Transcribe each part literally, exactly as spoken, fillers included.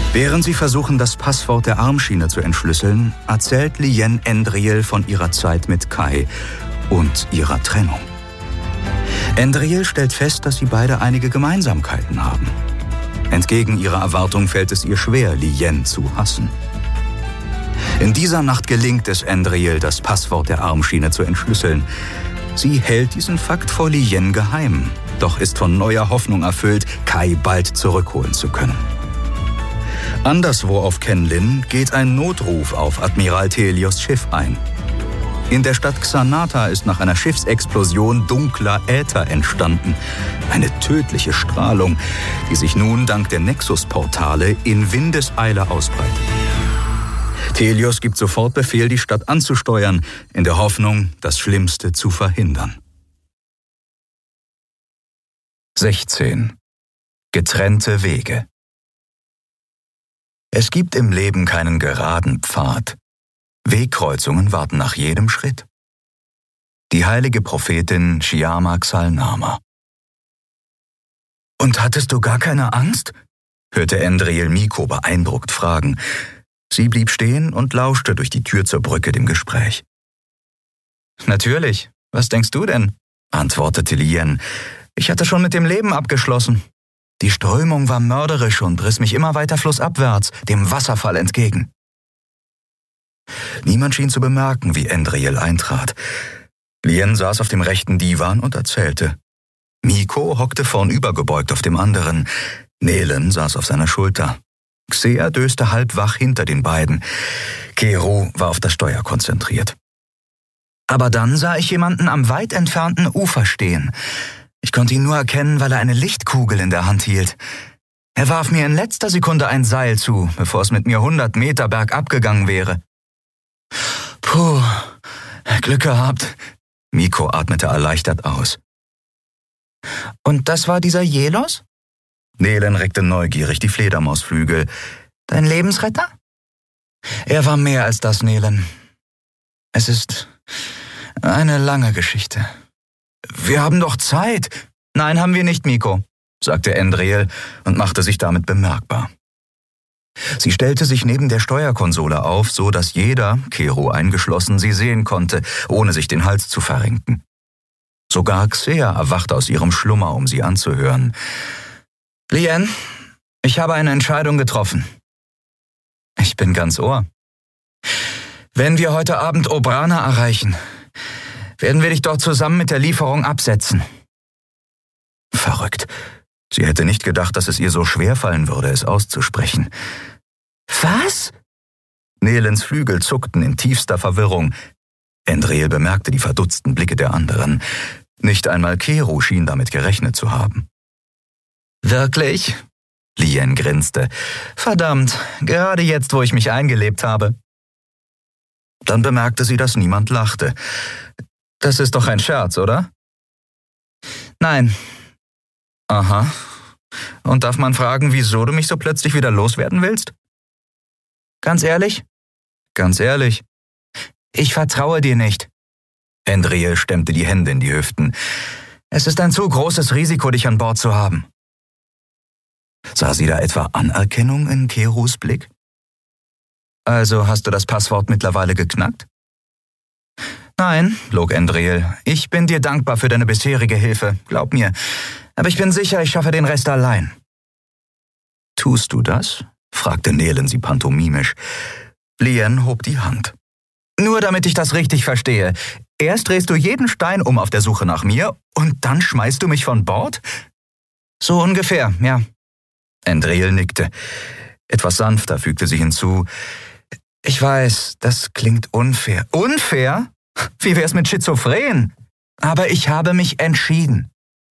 Während sie versuchen, das Passwort der Armschiene zu entschlüsseln, erzählt Lien Endriel von ihrer Zeit mit Kai und ihrer Trennung. Endriel stellt fest, dass sie beide einige Gemeinsamkeiten haben. Entgegen ihrer Erwartung fällt es ihr schwer, Lien zu hassen. In dieser Nacht gelingt es Endriel, das Passwort der Armschiene zu entschlüsseln. Sie hält diesen Fakt vor Lien geheim, doch ist von neuer Hoffnung erfüllt, Kai bald zurückholen zu können. Anderswo auf Kenlin geht ein Notruf auf Admiral Thelios Schiff ein. In der Stadt Xanata ist nach einer Schiffsexplosion dunkler Äther entstanden. Eine tödliche Strahlung, die sich nun dank der Nexus-Portale in Windeseile ausbreitet. Thelios gibt sofort Befehl, die Stadt anzusteuern, in der Hoffnung, das Schlimmste zu verhindern. sechzehn. Getrennte Wege. Es gibt im Leben keinen geraden Pfad. Wegkreuzungen warten nach jedem Schritt. Die heilige Prophetin Shyama Xalnama. »Und hattest du gar keine Angst?« hörte Endriel Miko beeindruckt fragen. Sie blieb stehen und lauschte durch die Tür zur Brücke dem Gespräch. »Natürlich. Was denkst du denn?« antwortete Lien. »Ich hatte schon mit dem Leben abgeschlossen. Die Strömung war mörderisch und riss mich immer weiter flussabwärts, dem Wasserfall entgegen.« Niemand schien zu bemerken, wie Endriel eintrat. Lien saß auf dem rechten Divan und erzählte. Miko hockte vornübergebeugt auf dem anderen. Nelen saß auf seiner Schulter. Xea döste halb wach hinter den beiden. Kero war auf das Steuer konzentriert. Aber dann sah ich jemanden am weit entfernten Ufer stehen. Ich konnte ihn nur erkennen, weil er eine Lichtkugel in der Hand hielt. Er warf mir in letzter Sekunde ein Seil zu, bevor es mit mir hundert Meter bergab gegangen wäre. Puh, Glück gehabt. Miko atmete erleichtert aus. Und das war dieser Jelos? Nelen reckte neugierig die Fledermausflügel. Dein Lebensretter? Er war mehr als das, Nelen. Es ist eine lange Geschichte. Wir haben doch Zeit. Nein, haben wir nicht, Miko, sagte Endriel und machte sich damit bemerkbar. Sie stellte sich neben der Steuerkonsole auf, so dass jeder, Kero eingeschlossen, sie sehen konnte, ohne sich den Hals zu verrenken. Sogar Xea erwachte aus ihrem Schlummer, um sie anzuhören. Lien, ich habe eine Entscheidung getroffen. Ich bin ganz Ohr. Wenn wir heute Abend Obrana erreichen, werden wir dich dort zusammen mit der Lieferung absetzen. Verrückt. Sie hätte nicht gedacht, dass es ihr so schwer fallen würde, es auszusprechen. Was? Nelens Flügel zuckten in tiefster Verwirrung. Endriel bemerkte die verdutzten Blicke der anderen. Nicht einmal Kero schien damit gerechnet zu haben. Wirklich? Lien grinste. Verdammt, gerade jetzt, wo ich mich eingelebt habe. Dann bemerkte sie, dass niemand lachte. Das ist doch ein Scherz, oder? Nein. Aha. Und darf man fragen, wieso du mich so plötzlich wieder loswerden willst? Ganz ehrlich? Ganz ehrlich. Ich vertraue dir nicht. Endriel stemmte die Hände in die Hüften. Es ist ein zu großes Risiko, dich an Bord zu haben. Sah sie da etwa Anerkennung in Keros Blick? Also hast du das Passwort mittlerweile geknackt? Nein, log Endriel. Ich bin dir dankbar für deine bisherige Hilfe, glaub mir. Aber ich bin sicher, ich schaffe den Rest allein. Tust du das? Fragte Nelen sie pantomimisch. Lien hob die Hand. Nur damit ich das richtig verstehe. Erst drehst du jeden Stein um auf der Suche nach mir und dann schmeißt du mich von Bord? So ungefähr, ja. Endriel nickte. Etwas sanfter fügte sie hinzu. Ich weiß, das klingt unfair. Unfair? Wie wär's mit Schizophren? Aber ich habe mich entschieden.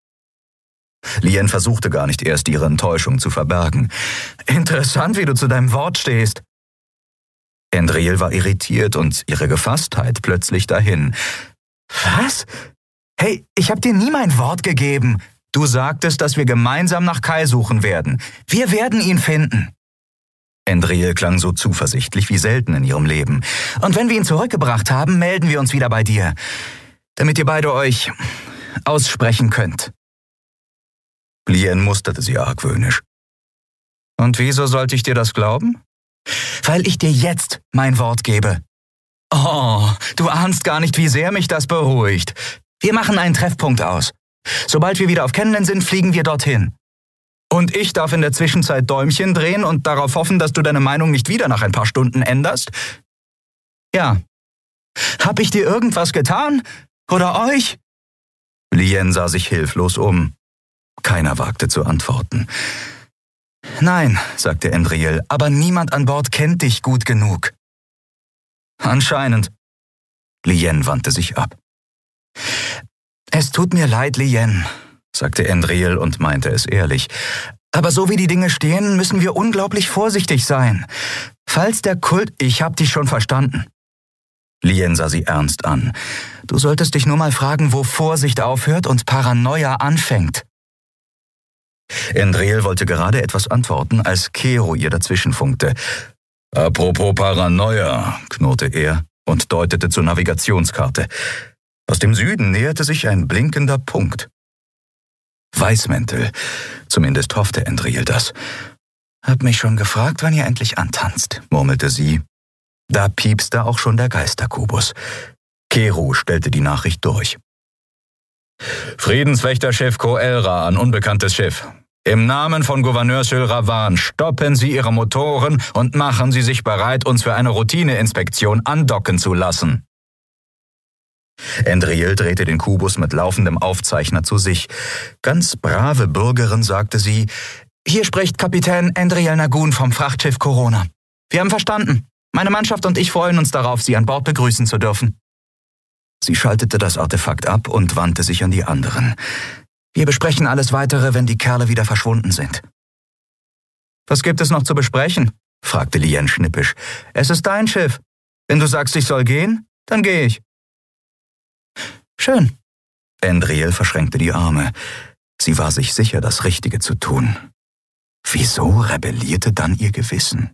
Lien versuchte gar nicht erst, ihre Enttäuschung zu verbergen. Interessant, wie du zu deinem Wort stehst. Endriel war irritiert und ihre Gefasstheit plötzlich dahin. Was? Hey, ich hab dir nie mein Wort gegeben. Du sagtest, dass wir gemeinsam nach Kai suchen werden. Wir werden ihn finden. Endriel klang so zuversichtlich wie selten in ihrem Leben. Und wenn wir ihn zurückgebracht haben, melden wir uns wieder bei dir, damit ihr beide euch aussprechen könnt. Lien musterte sie argwöhnisch. Und wieso sollte ich dir das glauben? Weil ich dir jetzt mein Wort gebe. Oh, du ahnst gar nicht, wie sehr mich das beruhigt. Wir machen einen Treffpunkt aus. Sobald wir wieder auf Kennenlernen sind, fliegen wir dorthin. Und ich darf in der Zwischenzeit Däumchen drehen und darauf hoffen, dass du deine Meinung nicht wieder nach ein paar Stunden änderst? Ja. Hab ich dir irgendwas getan? Oder euch? Lien sah sich hilflos um. Keiner wagte zu antworten. Nein, sagte Endriel, aber niemand an Bord kennt dich gut genug. Anscheinend. Lien wandte sich ab. Es tut mir leid, Lien, sagte Endriel und meinte es ehrlich. Aber so wie die Dinge stehen, müssen wir unglaublich vorsichtig sein. Falls der Kult... Ich hab dich schon verstanden. Lien sah sie ernst an. Du solltest dich nur mal fragen, wo Vorsicht aufhört und Paranoia anfängt. Endriel wollte gerade etwas antworten, als Kero ihr dazwischenfunkte. Apropos Paranoia, knurrte er und deutete zur Navigationskarte. Aus dem Süden näherte sich ein blinkender Punkt. Weißmäntel, zumindest hoffte Endriel das. Hab mich schon gefragt, wann ihr endlich antanzt, murmelte sie. Da piepste auch schon der Geisterkubus. Kero stellte die Nachricht durch. Friedenswächterschiff Koelra an unbekanntes Schiff. Im Namen von Gouverneur Sylravan stoppen Sie Ihre Motoren und machen Sie sich bereit, uns für eine Routineinspektion andocken zu lassen. Endriel drehte den Kubus mit laufendem Aufzeichner zu sich. Ganz brave Bürgerin, sagte sie, hier spricht Kapitän Endriel Nagun vom Frachtschiff Corona. Wir haben verstanden. Meine Mannschaft und ich freuen uns darauf, Sie an Bord begrüßen zu dürfen. Sie schaltete das Artefakt ab und wandte sich an die anderen. Wir besprechen alles Weitere, wenn die Kerle wieder verschwunden sind. Was gibt es noch zu besprechen? Fragte Lien schnippisch. Es ist dein Schiff. Wenn du sagst, ich soll gehen, dann gehe ich. Schön. Endriel verschränkte die Arme. Sie war sich sicher, das Richtige zu tun. Wieso rebellierte dann ihr Gewissen?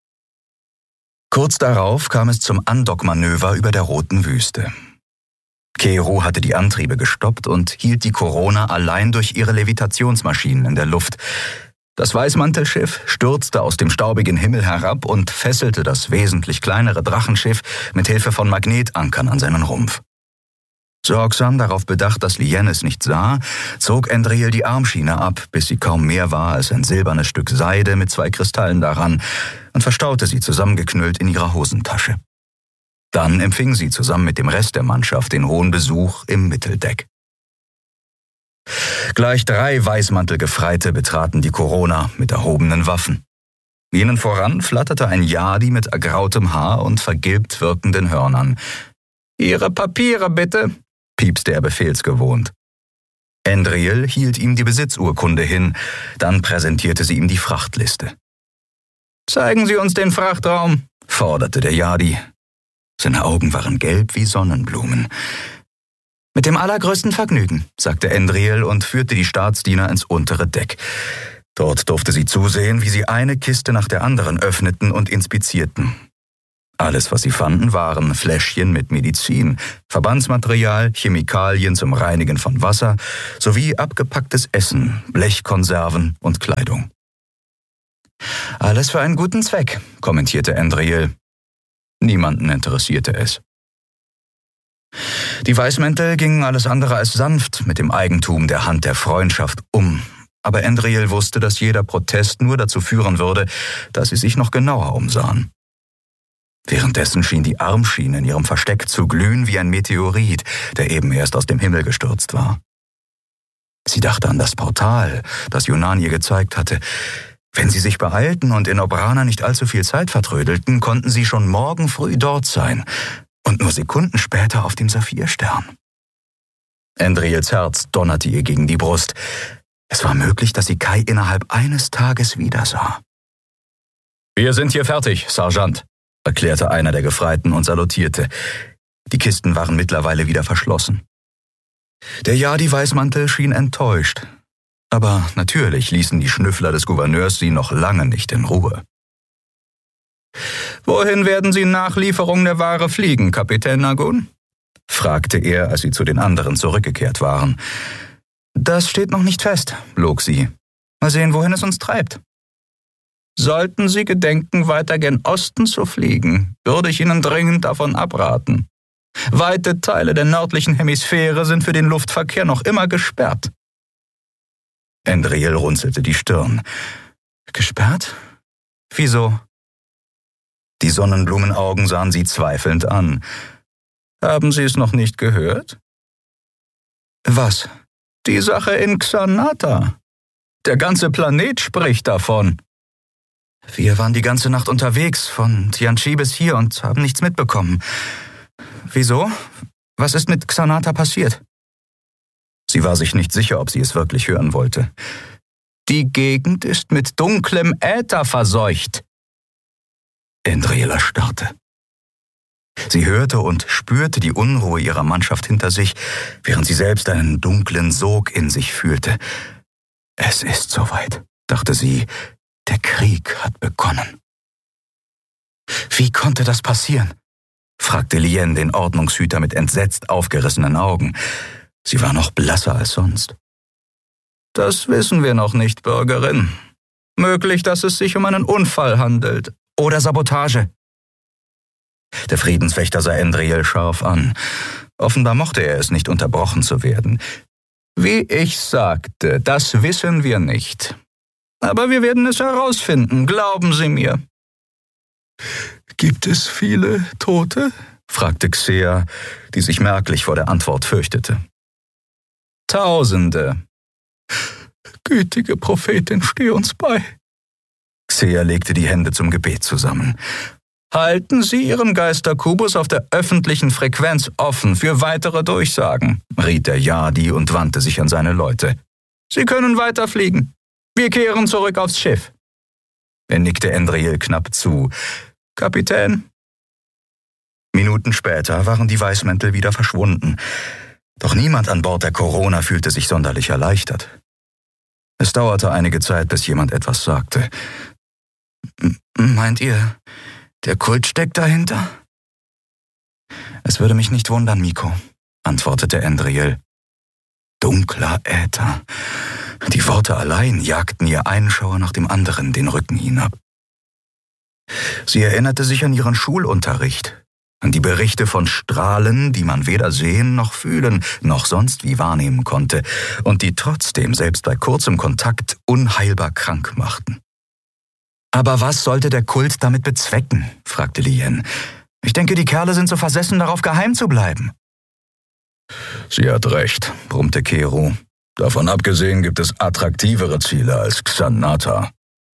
Kurz darauf kam es zum Andockmanöver über der Roten Wüste. Kero hatte die Antriebe gestoppt und hielt die Corona allein durch ihre Levitationsmaschinen in der Luft. Das Weißmantelschiff stürzte aus dem staubigen Himmel herab und fesselte das wesentlich kleinere Drachenschiff mit Hilfe von Magnetankern an seinen Rumpf. Sorgsam darauf bedacht, dass Lien es nicht sah, zog Endriel die Armschiene ab, bis sie kaum mehr war als ein silbernes Stück Seide mit zwei Kristallen daran, und verstaute sie zusammengeknüllt in ihrer Hosentasche. Dann empfing sie zusammen mit dem Rest der Mannschaft den hohen Besuch im Mitteldeck. Gleich drei Weißmantelgefreite betraten die Corona mit erhobenen Waffen. Ihnen voran flatterte ein Yadi mit ergrautem Haar und vergilbt wirkenden Hörnern. »Ihre Papiere, bitte«, piepste er befehlsgewohnt. Endriel hielt ihm die Besitzurkunde hin, dann präsentierte sie ihm die Frachtliste. »Zeigen Sie uns den Frachtraum«, forderte der Yadi. Seine Augen waren gelb wie Sonnenblumen. »Mit dem allergrößten Vergnügen«, sagte Endriel und führte die Staatsdiener ins untere Deck. Dort durfte sie zusehen, wie sie eine Kiste nach der anderen öffneten und inspizierten. Alles, was sie fanden, waren Fläschchen mit Medizin, Verbandsmaterial, Chemikalien zum Reinigen von Wasser sowie abgepacktes Essen, Blechkonserven und Kleidung. »Alles für einen guten Zweck«, kommentierte Endriel. Niemanden interessierte es. Die Weißmäntel gingen alles andere als sanft mit dem Eigentum der Hand der Freundschaft um, aber Endriel wusste, dass jeder Protest nur dazu führen würde, dass sie sich noch genauer umsahen. Währenddessen schien die Armschiene in ihrem Versteck zu glühen wie ein Meteorit, der eben erst aus dem Himmel gestürzt war. Sie dachte an das Portal, das Yunan ihr gezeigt hatte. Wenn sie sich beeilten und in Obrana nicht allzu viel Zeit vertrödelten, konnten sie schon morgen früh dort sein und nur Sekunden später auf dem Saphirstern. Endriels Herz donnerte ihr gegen die Brust. Es war möglich, dass sie Kai innerhalb eines Tages wiedersah. »Wir sind hier fertig, Sergeant«, erklärte einer der Gefreiten und salutierte. Die Kisten waren mittlerweile wieder verschlossen. Der Yadi-Weißmantel schien enttäuscht. Aber natürlich ließen die Schnüffler des Gouverneurs sie noch lange nicht in Ruhe. »Wohin werden Sie nach Lieferung der Ware fliegen, Kapitän Nagun?« fragte er, als sie zu den anderen zurückgekehrt waren. »Das steht noch nicht fest«, log sie. »Mal sehen, wohin es uns treibt.« Sollten Sie gedenken, weiter gen Osten zu fliegen, würde ich Ihnen dringend davon abraten. Weite Teile der nördlichen Hemisphäre sind für den Luftverkehr noch immer gesperrt. Endriel runzelte die Stirn. Gesperrt? Wieso? Die Sonnenblumenaugen sahen sie zweifelnd an. Haben Sie es noch nicht gehört? Was? Die Sache in Xanata. Der ganze Planet spricht davon. Wir waren die ganze Nacht unterwegs, von Tianchi bis hier, und haben nichts mitbekommen. Wieso? Was ist mit Xanata passiert? Sie war sich nicht sicher, ob sie es wirklich hören wollte. Die Gegend ist mit dunklem Äther verseucht. Endriel erstarrte. Sie hörte und spürte die Unruhe ihrer Mannschaft hinter sich, während sie selbst einen dunklen Sog in sich fühlte. Es ist soweit, dachte sie, der Krieg hat begonnen. Wie konnte das passieren? Fragte Lien den Ordnungshüter mit entsetzt aufgerissenen Augen. Sie war noch blasser als sonst. Das wissen wir noch nicht, Bürgerin. Möglich, dass es sich um einen Unfall handelt. Oder Sabotage. Der Friedenswächter sah Endriel scharf an. Offenbar mochte er es nicht, unterbrochen zu werden. Wie ich sagte, das wissen wir nicht. Aber wir werden es herausfinden, glauben Sie mir. Gibt es viele Tote? Fragte Xea, die sich merklich vor der Antwort fürchtete. Tausende. Gütige Prophetin, steh uns bei. Xea legte die Hände zum Gebet zusammen. Halten Sie Ihren Geisterkubus auf der öffentlichen Frequenz offen für weitere Durchsagen, riet der Yadi und wandte sich an seine Leute. Sie können weiterfliegen. Wir kehren zurück aufs Schiff. Er nickte Endriel knapp zu. Kapitän? Minuten später waren die Weißmäntel wieder verschwunden. Doch niemand an Bord der Corona fühlte sich sonderlich erleichtert. Es dauerte einige Zeit, bis jemand etwas sagte. Meint ihr, der Kult steckt dahinter? Es würde mich nicht wundern, Miko, antwortete Endriel. Dunkler Äther. Die Worte allein jagten ihr einen Schauer nach dem anderen den Rücken hinab. Sie erinnerte sich an ihren Schulunterricht, an die Berichte von Strahlen, die man weder sehen noch fühlen, noch sonst wie wahrnehmen konnte und die trotzdem selbst bei kurzem Kontakt unheilbar krank machten. »Aber was sollte der Kult damit bezwecken?« fragte Lien. »Ich denke, die Kerle sind so versessen, darauf geheim zu bleiben.« »Sie hat recht«, brummte Kero. »Davon abgesehen gibt es attraktivere Ziele als Xanata.«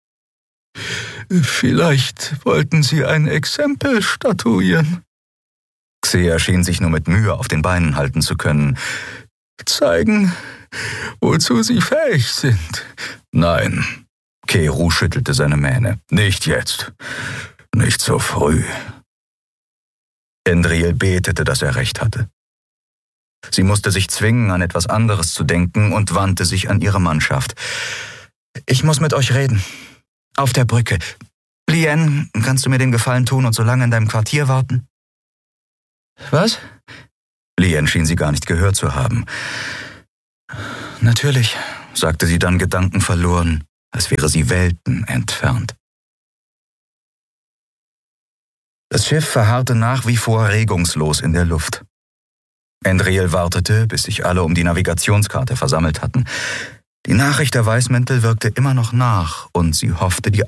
»Vielleicht wollten Sie ein Exempel statuieren?« Xea schien sich nur mit Mühe auf den Beinen halten zu können. »Zeigen, wozu Sie fähig sind.« »Nein.« Kero schüttelte seine Mähne. »Nicht jetzt. Nicht so früh.« Endriel betete, dass er recht hatte. Sie musste sich zwingen, an etwas anderes zu denken und wandte sich an ihre Mannschaft. »Ich muss mit euch reden. Auf der Brücke. Lien, kannst du mir den Gefallen tun und so lange in deinem Quartier warten?« »Was?« Lien schien sie gar nicht gehört zu haben. »Natürlich«, sagte sie dann gedankenverloren, als wäre sie Welten entfernt. Das Schiff verharrte nach wie vor regungslos in der Luft. Endriel wartete, bis sich alle um die Navigationskarte versammelt hatten. Die Nachricht der Weißmäntel wirkte immer noch nach und sie hoffte, die